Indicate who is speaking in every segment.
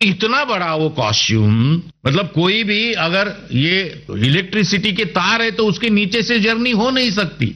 Speaker 1: इतना बड़ा वो कॉस्ट्यूम, मतलब कोई भी अगर ये इलेक्ट्रिसिटी के तार है तो उसके नीचे से जर्नी हो नहीं सकती।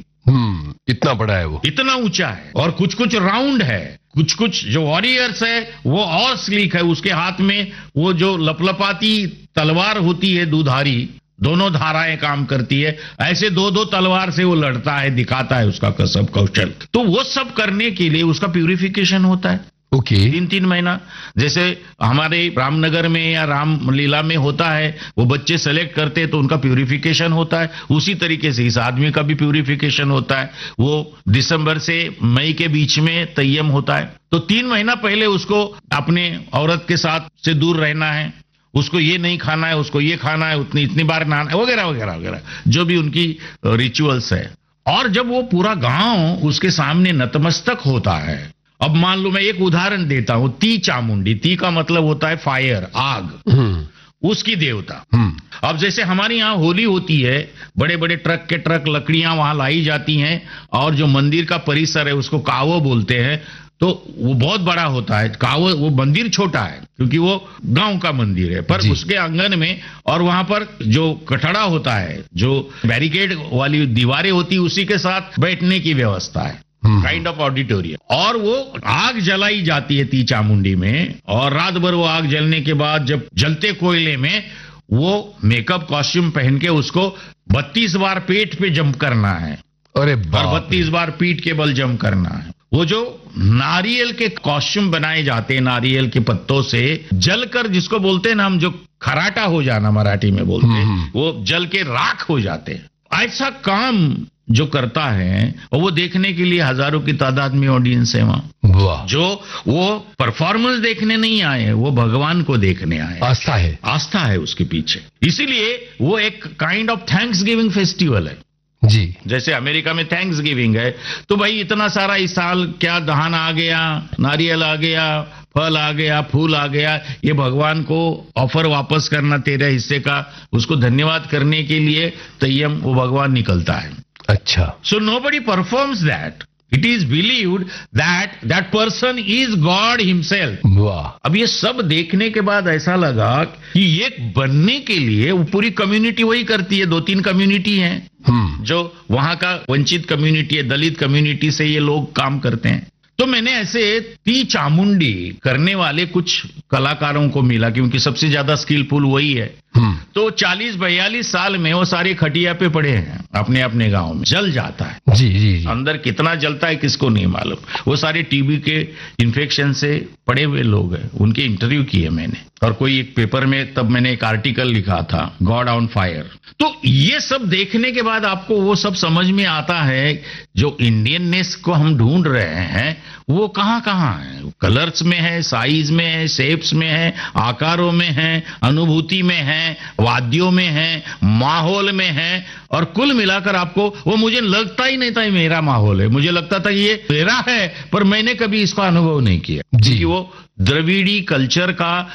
Speaker 2: इतना बड़ा है वो,
Speaker 1: इतना ऊंचा है। और कुछ कुछ राउंड है, कुछ कुछ जो वॉरियर्स है वो और स्लीक है, उसके हाथ में वो जो लपलपाती तलवार होती है दुधारी, दोनों धाराएं काम करती है, ऐसे दो दो तलवार से वो लड़ता है, दिखाता है उसका कसब कौशल। तो वो सब करने के लिए उसका प्यूरिफिकेशन होता है।
Speaker 2: ओके।
Speaker 1: 3-3 महीना, जैसे हमारे रामनगर में या रामलीला में होता है, वो बच्चे सेलेक्ट करते हैं तो उनका प्यूरिफिकेशन होता है, उसी तरीके से इस आदमी का भी प्यूरिफिकेशन होता है। वो दिसंबर से मई के बीच में तय्यम होता है, तो 3 महीना पहले उसको अपने औरत के साथ से दूर रहना है, उसको ये नहीं खाना है, उसको ये खाना है, इतनी बार नहाना है, वगैरह वगैरह वगैरह, जो भी उनकी रिचुअल्स है। और जब वो पूरा गांव उसके सामने नतमस्तक होता है, अब मान लो मैं एक उदाहरण देता हूं, ती चामुंडी, ती का मतलब होता है फायर, आग, उसकी देवता। अब जैसे हमारे यहाँ होली होती है, बड़े बड़े ट्रक के ट्रक लकड़ियां वहां लाई जाती हैं, और जो मंदिर का परिसर है उसको कावो बोलते हैं, तो वो बहुत बड़ा होता है। कावो, वो मंदिर छोटा है क्योंकि वो गांव का मंदिर है, पर उसके आंगन में और वहां पर जो कटड़ा होता है, जो बैरिकेड वाली दीवारें होती है, उसी के साथ बैठने की व्यवस्था है, काइंड ऑफ ऑडिटोरियम। और वो आग जलाई जाती है ती चामुंडी में, और रात भर वो आग जलने के बाद जब जलते कोयले में वो मेकअप कॉस्ट्यूम पहन के उसको 32 बार पेट पे जंप करना है,
Speaker 2: अरे
Speaker 1: और 32 बार पीठ के बल जंप करना है। वो जो नारियल के कॉस्ट्यूम बनाए जाते हैं, नारियल के पत्तों से जलकर, जिसको बोलते हैं ना हम, जो खराटा हो जाना मराठी में बोलते हैं, वो जल के राख हो जाते हैं। ऐसा काम जो करता है, और वो देखने के लिए हजारों की तादाद में ऑडियंस है वहां, जो वो परफॉर्मेंस देखने नहीं आए हैं, वो भगवान को देखने आए।
Speaker 2: आस्था है,
Speaker 1: आस्था है उसके पीछे। इसीलिए वो एक kind of thanks giving festival है
Speaker 2: जी।
Speaker 1: जैसे अमेरिका में थैंक्स गिविंग है, तो भाई इतना सारा इस साल क्या धान आ गया, नारियल आ गया, फल आ गया, फूल आ गया, ये भगवान को ऑफर वापस करना तेरे हिस्से का, उसको धन्यवाद करने के लिए तय्यम वो भगवान निकलता है।
Speaker 2: अच्छा।
Speaker 1: So nobody performs that. It is believed that that person is God himself.
Speaker 2: वाह।
Speaker 1: अब ये सब देखने के बाद ऐसा लगा कि ये बनने के लिए वो पूरी कम्युनिटी वही करती है। 2-3 कम्युनिटी हैं जो वहां का वंचित कम्युनिटी है, दलित कम्युनिटी से ये लोग काम करते हैं। तो मैंने ऐसे ती चामुंडी करने वाले कुछ कलाकारों को मिला, क्योंकि सबसे ज्यादा स्किलफुल वही है। तो 40-42 साल में वो सारे खटिया पे पड़े हैं अपने अपने गांव में, जल जाता है।
Speaker 2: जी जी जी।
Speaker 1: अंदर कितना जलता है किसको नहीं मालूम। वो सारे टीबी के इन्फेक्शन से पड़े हुए लोग हैं, उनके इंटरव्यू किए मैंने, और कोई एक पेपर में तब मैंने एक आर्टिकल लिखा था, गॉड ऑन फायर। तो ये सब देखने के बाद आपको वो सब समझ में आता है, जो इंडियननेस को हम ढूंढ रहे हैं वो कहाँ कहाँ है। कलर्स में है, साइज में है, शेप्स में है, आकारों में है, अनुभूति में है, वाद्यों में है, माहौल में है। और कुल मिलाकर आपको वो, मुझे लगता ही नहीं था ये मेरा माहौल है, मुझे लगता था ये मेरा है, पर मैंने कभी इसका अनुभव नहीं किया, क्योंकि वो द्रविड़ी कल्चर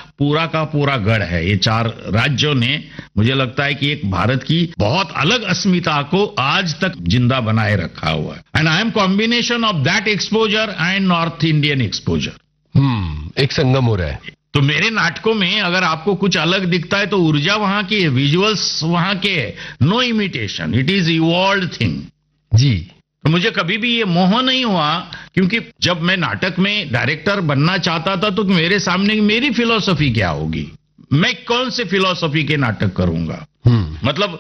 Speaker 1: का पूरा गढ़ है। ये 4 राज्यों ने, मुझे लगता है कि एक भारत की बहुत अलग अस्मिता को आज तक जिंदा बनाए रखा हुआ है। And I am combination of that exposure and north Indian exposure.
Speaker 2: एक संगम हो रहा है।
Speaker 1: तो मेरे नाटकों में अगर आपको कुछ अलग दिखता है तो ऊर्जा वहां की है, विजुअल्स वहां के है, no imitation, it is evolved thing
Speaker 2: जी।
Speaker 1: तो मुझे कभी भी ये मोह नहीं हुआ, क्योंकि जब मैं नाटक में डायरेक्टर बनना चाहता था तो मेरे सामने मेरी फिलॉसफी क्या होगी, मैं कौन से फिलॉसफी के नाटक करूंगा। मतलब